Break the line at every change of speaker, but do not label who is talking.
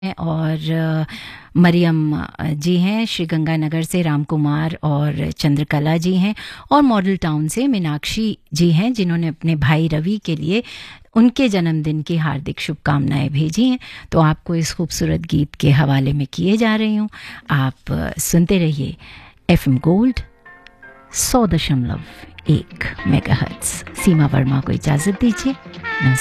और मरियम जी हैं श्री गंगानगर से, राम कुमार और चंद्रकला जी हैं, और मॉडल टाउन से मीनाक्षी जी हैं जिन्होंने अपने भाई रवि के लिए उनके जन्मदिन की हार्दिक शुभकामनाएं भेजी हैं। तो आपको इस खूबसूरत गीत के हवाले में किए जा रही हूँ। आप सुनते रहिए FM गोल्ड 100.1 मेगाहर्ट्ज़। सीमा वर्मा को इजाज़त दीजिए। नमस्कार।